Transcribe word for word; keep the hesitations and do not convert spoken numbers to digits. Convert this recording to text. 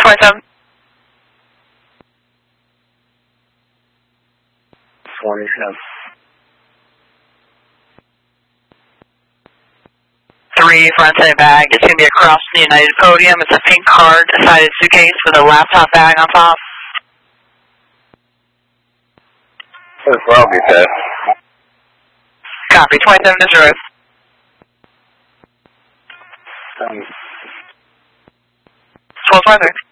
twenty-seven. twenty-seven. Three front side bag. It's going to be across the United podium. It's a pink card-sided suitcase with a laptop bag on top. That's what I'll be said. Copy. twenty-seven is yours. Um, twelve twenty-three.